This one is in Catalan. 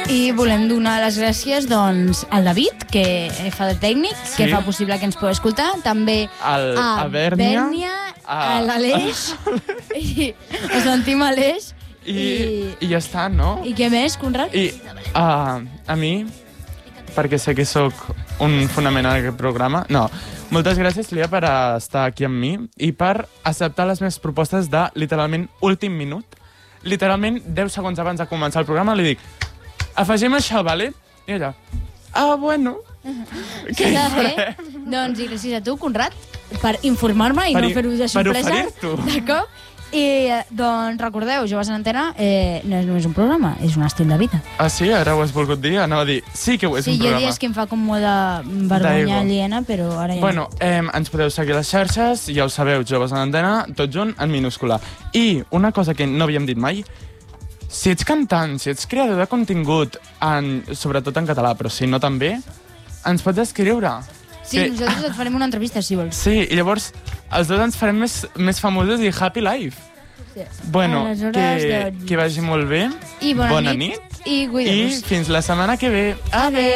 I volem donar les gràcies, doncs, al David, que fa de tècnic, que fa possible que ens pugui escoltar, també a Bèrnia, a l'Aleix, i ho sentim a l'Aleix. I ja està, no? I què més, Conrad? I a mi, perquè sé que sóc un fonament en aquest programa, moltes gràcies, Lia, per estar aquí amb mi i per acceptar les meves propostes de, literalment, últim minut. Literalment, 10 segons abans de començar el programa, li dic, afegim això, vale? I ella, bueno, què hi farem? Doncs, i gràcies a tu, Conrad, per informar-me i no fer-ho de sorpresa. Per oferir-t'ho. D'acord? I, doncs, recordeu, Joves en Antena no és només un programa, és un estil de vida. Ah, sí? Ara ho has volgut dir? Anava a dir, sí que ho és un programa. Sí, hi ha dies que em fa com molt de vergonya aliena, però ara ja... Bueno, ens podeu seguir a les xarxes, ja ho sabeu, Joves en Antena, tot junt, en minúscula. I una cosa que no havíem dit mai, si ets cantant, si ets creador de contingut, sobretot en català, però si no també, ens pots escriure. Sí, nosaltres et farem una entrevista, si vols. Sí, i llavors els dos ens farem més famosos i happy life. Sí. Bueno, que vagi molt bé. I bona nit. I cuideu-vos. I fins la setmana que ve. Adéu.